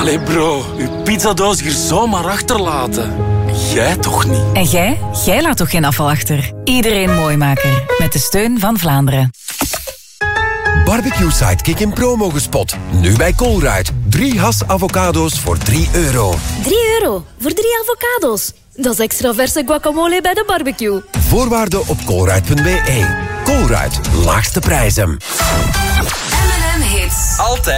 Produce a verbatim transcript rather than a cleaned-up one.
Allee bro, uw pizzadoos hier zomaar achterlaten. Jij toch niet? En jij? Jij laat toch geen afval achter? Iedereen Mooimaker. Met de steun van Vlaanderen. Barbecue Sidekick in promo gespot. Nu bij Colruyt. Drie has avocado's voor drie euro. drie euro voor drie avocado's. Dat is extra verse guacamole bij de barbecue. Voorwaarden op colruyt punt b e. Colruyt. Laagste prijzen. M en M Hits. Altijd.